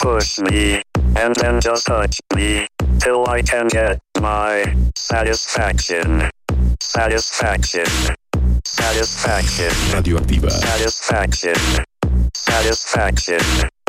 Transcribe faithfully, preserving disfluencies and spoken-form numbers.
push me, and then just touch me, till I can get my satisfaction. Satisfaction. Satisfaction. Radioactiva. Satisfaction. Satisfaction.